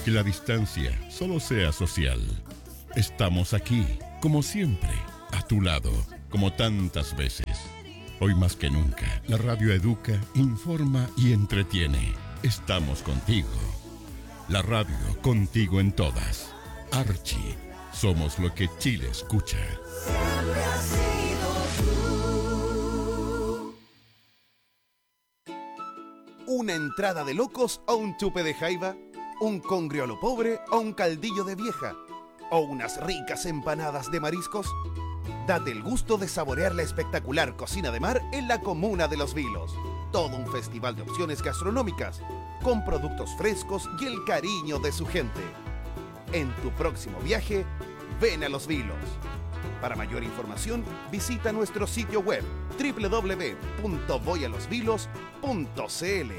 que la distancia solo sea social. Estamos aquí, como siempre, a tu lado, como tantas veces. Hoy más que nunca, la radio educa, informa y entretiene. Estamos contigo. La radio contigo en todas. Archie, somos lo que Chile escucha. Siempre has sido tú. Una entrada de locos o un chupe de jaiba, un congrio a lo pobre o un caldillo de vieja, o unas ricas empanadas de mariscos. Date el gusto de saborear la espectacular cocina de mar en la comuna de Los Vilos. Todo un festival de opciones gastronómicas, con productos frescos y el cariño de su gente. En tu próximo viaje, ven a Los Vilos. Para mayor información, visita nuestro sitio web www.voyalosvilos.cl.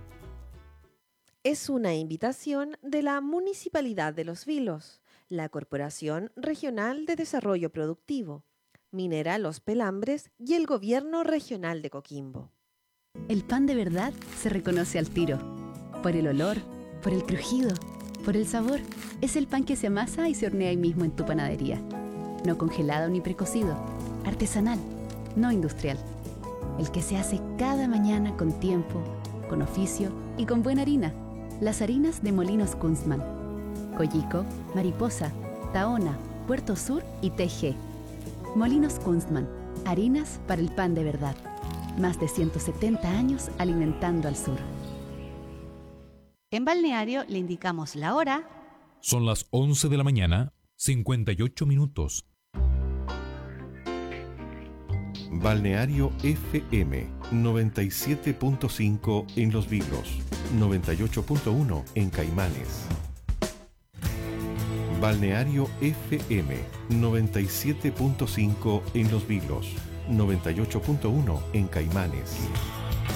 Es una invitación de la Municipalidad de Los Vilos, la Corporación Regional de Desarrollo Productivo, Minera Los Pelambres y el Gobierno Regional de Coquimbo. El pan de verdad se reconoce al tiro. Por el olor, por el crujido, por el sabor. Es el pan que se amasa y se hornea ahí mismo en tu panadería. No congelado ni precocido. Artesanal, no industrial. El que se hace cada mañana con tiempo, con oficio y con buena harina. Las harinas de Molinos Kunstmann. Coyico, Mariposa, Taona, Puerto Sur y TG. Molinos Kunstmann. Harinas para el pan de verdad. Más de 170 años alimentando al sur. En Balneario le indicamos la hora. Son las 11 de la mañana, 58 minutos. Balneario FM 97.5 en Los Vilos, 98.1 en Caimanes. Balneario FM 97.5 en Los Vilos, 98.1 en Caimanes.